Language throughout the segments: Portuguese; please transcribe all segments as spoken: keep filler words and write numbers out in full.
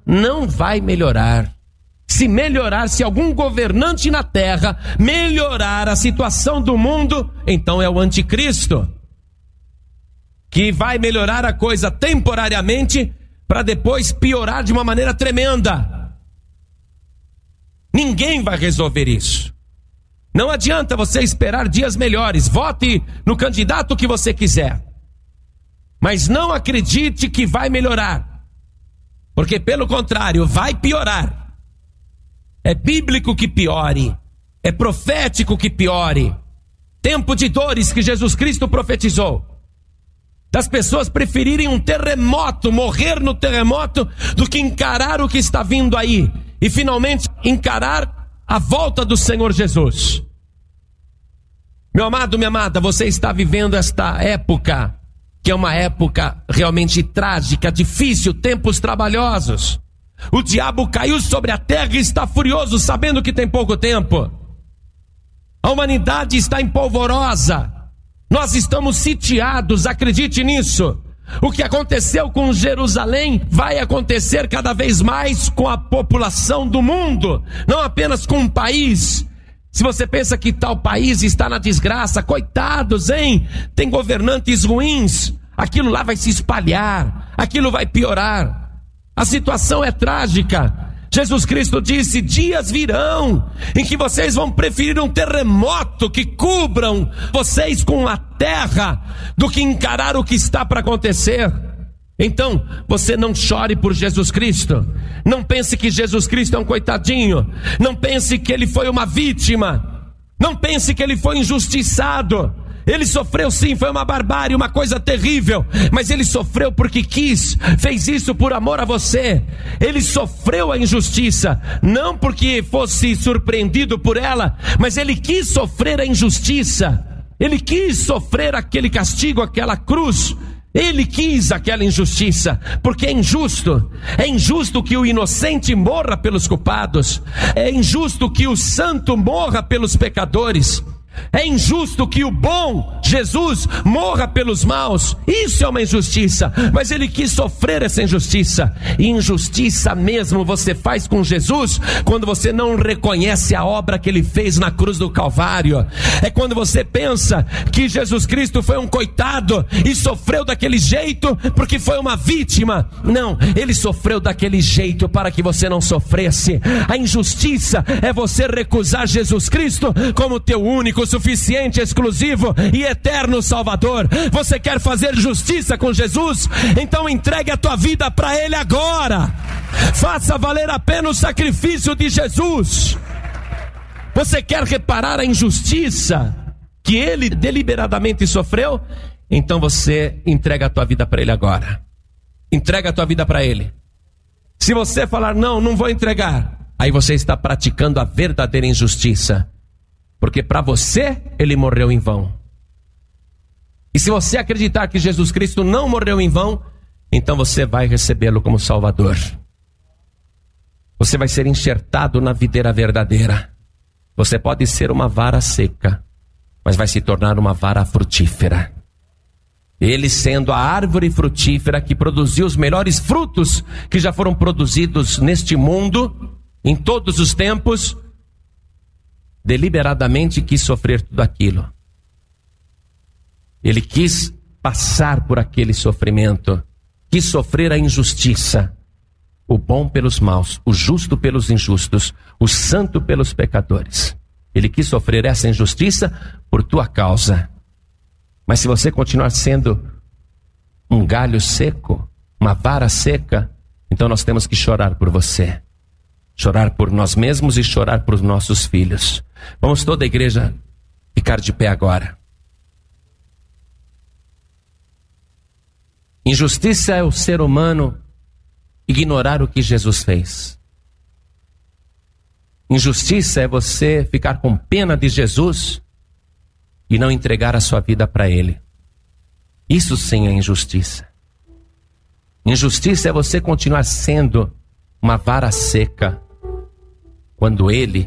não vai melhorar. Se melhorar, se algum governante na terra melhorar a situação do mundo, então é o anticristo, que vai melhorar a coisa temporariamente para depois piorar de uma maneira tremenda. Ninguém vai resolver isso. Não adianta você esperar dias melhores. Vote no candidato que você quiser, mas não acredite que vai melhorar, porque pelo contrário, vai piorar. É bíblico que piore, é profético que piore. Tempo de dores que Jesus Cristo profetizou, das pessoas preferirem um terremoto, morrer no terremoto, do que encarar o que está vindo aí, e finalmente encarar a volta do Senhor Jesus. Meu amado, minha amada, você está vivendo esta época, que é uma época realmente trágica, difícil, tempos trabalhosos. O diabo caiu sobre a terra e está furioso, sabendo que tem pouco tempo. A humanidade está em polvorosa. Nós estamos sitiados, acredite nisso. O que aconteceu com Jerusalém vai acontecer cada vez mais com a população do mundo, não apenas com um país. Se você pensa que tal país está na desgraça, coitados, hein? Tem governantes ruins, aquilo lá vai se espalhar, aquilo vai piorar. A situação é trágica. Jesus Cristo disse: dias virão em que vocês vão preferir um terremoto que cubram vocês com a terra do que encarar o que está para acontecer. Então, você não chore por Jesus Cristo. Não pense que Jesus Cristo é um coitadinho. Não pense que ele foi uma vítima. Não pense que ele foi injustiçado. Ele sofreu sim, foi uma barbárie, uma coisa terrível, mas ele sofreu porque quis, fez isso por amor a você. Ele sofreu a injustiça, não porque fosse surpreendido por ela, mas ele quis sofrer a injustiça. Ele quis sofrer aquele castigo, aquela cruz. Ele quis aquela injustiça, porque é injusto. É injusto que o inocente morra pelos culpados. É injusto que o santo morra pelos pecadores. É injusto que o bom Jesus morra pelos maus. Isso é uma injustiça, mas ele quis sofrer essa injustiça. E injustiça mesmo você faz com Jesus quando você não reconhece a obra que ele fez na cruz do Calvário. É quando você pensa que Jesus Cristo foi um coitado e sofreu daquele jeito porque foi uma vítima. Não, ele sofreu daquele jeito para que você não sofresse. A injustiça é você recusar Jesus Cristo como teu único, suficiente, exclusivo e eterno Salvador. Você quer fazer justiça com Jesus? Então entregue a tua vida para ele agora. Faça valer a pena o sacrifício de Jesus. Você quer reparar a injustiça que ele deliberadamente sofreu? Então você entrega a tua vida para ele agora. Entrega a tua vida para ele. Se você falar não, não vou entregar, aí você está praticando a verdadeira injustiça. Porque para você, ele morreu em vão. E se você acreditar que Jesus Cristo não morreu em vão, então você vai recebê-lo como Salvador. Você vai ser enxertado na videira verdadeira. Você pode ser uma vara seca, mas vai se tornar uma vara frutífera. Ele sendo a árvore frutífera que produziu os melhores frutos que já foram produzidos neste mundo, em todos os tempos, deliberadamente quis sofrer tudo aquilo. Ele quis passar por aquele sofrimento, quis sofrer a injustiça, o bom pelos maus, o justo pelos injustos, o santo pelos pecadores. Ele quis sofrer essa injustiça por tua causa. Mas se você continuar sendo um galho seco, uma vara seca, então nós temos que chorar por você. Chorar por nós mesmos e chorar por nossos filhos. Vamos toda a igreja ficar de pé agora. Injustiça é o ser humano ignorar o que Jesus fez. Injustiça é você ficar com pena de Jesus e não entregar a sua vida para ele. Isso sim é injustiça. Injustiça é você continuar sendo uma vara seca quando ele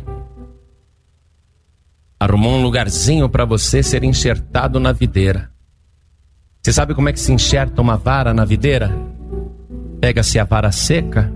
arrumou um lugarzinho para você ser enxertado na videira. Você sabe como é que se enxerta uma vara na videira? Pega-se a vara seca